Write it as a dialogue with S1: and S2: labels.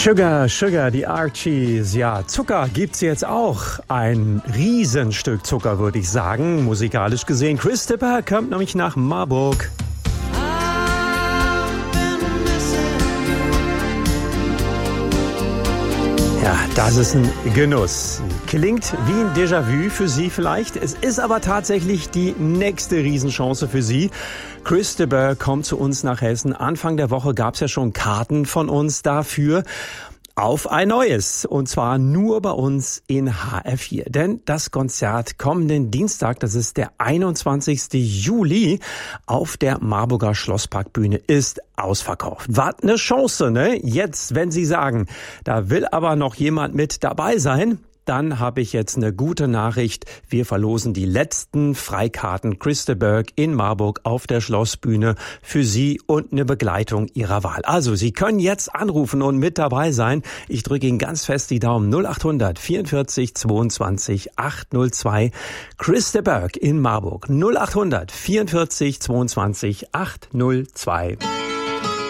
S1: Sugar, Sugar, die Archies. Ja, Zucker gibt's jetzt auch. Ein Riesenstück Zucker, würde ich sagen, musikalisch gesehen. Chris Tipper kommt nämlich nach Marburg. Ja, das ist ein Genuss. Klingt wie ein Déjà-vu für Sie vielleicht. Es ist aber tatsächlich die nächste Riesenchance für Sie. Chris Tipper kommt zu uns nach Hessen. Anfang der Woche gab's ja schon Karten von uns dafür. Auf ein neues. Und zwar nur bei uns in HR4. Denn das Konzert kommenden Dienstag, das ist der 21. Juli, auf der Marburger Schlossparkbühne ist ausverkauft. Was eine Chance, ne? Jetzt, wenn Sie sagen, da will aber noch jemand mit dabei sein, dann habe ich jetzt eine gute Nachricht. Wir verlosen die letzten Freikarten Chris Tipper in Marburg auf der Schlossbühne für Sie und eine Begleitung Ihrer Wahl. Also, Sie können jetzt anrufen und mit dabei sein. Ich drücke Ihnen ganz fest die Daumen. 0800 44 22 802. Chris Tipper in Marburg. 0800 44 22 802.